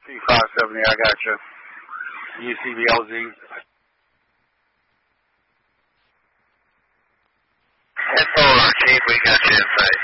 C570, I got you. UCBLZ. SOR, Chief, we got you in sight.